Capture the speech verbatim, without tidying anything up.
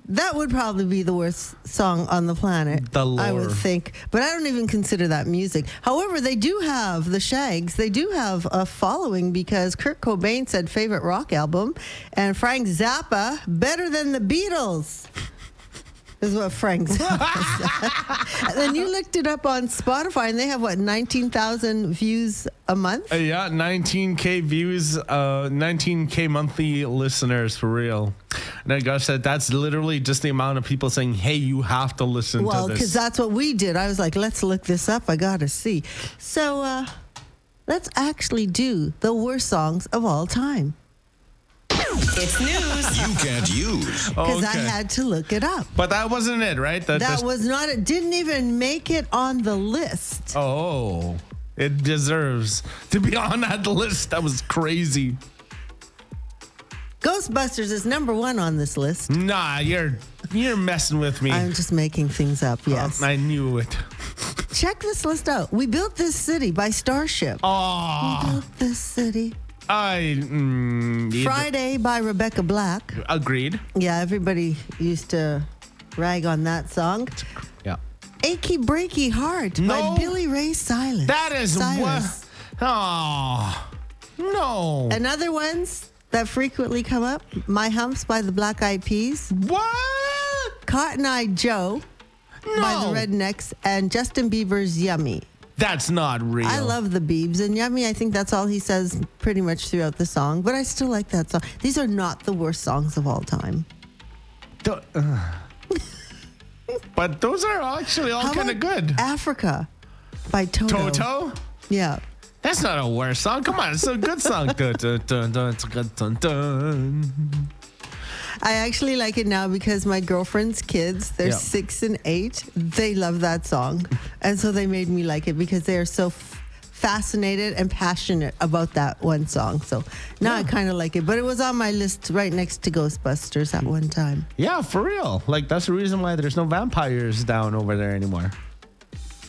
That would probably be the worst song on the planet. The I would lore. think. But I don't even consider that music. However, they do have, the Shags, they do have a following because Kurt Cobain said favorite rock album, and Frank Zappa, better than the Beatles. Is what Frank Zappa said. And then you looked it up on Spotify, and they have, what, nineteen thousand views a month? Uh, yeah, nineteen K views, uh, nineteen K monthly listeners for real. And I gosh, that that's literally just the amount of people saying, "Hey, you have to listen Well, to because this." that's what we did. I was like, let's look this up. I got to see. So uh, let's actually do the worst songs of all time. It's news You can't use. Because I Okay. had to look it up. But that wasn't it, right? That, That just- was not, it didn't even make it on the list. Oh, it deserves to be on that list. That was crazy. Ghostbusters is number one on this list. Nah, you're you're messing with me. I'm just making things up, yes. I knew it. Check this list out. We Built This City by Starship. Oh, We Built This City. I mm, you- Friday by Rebecca Black. agreed. Yeah, everybody used to rag on that song. Yeah, Achy Breaky Heart No. by Billy Ray Cyrus. that is what. Cyrus. Oh, no. And other ones that frequently come up, My Humps by the Black Eyed Peas, What? Cotton Eye Joe by No. the Rednecks, and Justin Bieber's Yummy. That's not real. I love the Biebs, and Yummy, I think that's all he says pretty much throughout the song, but I still like that song. These are not the worst songs of all time. The- uh. But those are actually all How kind of about good. Africa by Toto. Toto? Yeah. That's not a worse song. Come on, it's a good song. Dun, dun, dun, dun, dun, dun, dun. I actually like it now because my girlfriend's kids, they're Yeah. six and eight, they love that song. And so they made me like it because they are so f- fascinated and passionate about that one song. So now I kind of like it. But it was on my list right next to Ghostbusters at one time. Yeah, for real. Like, that's the reason why there's no vampires down over there anymore.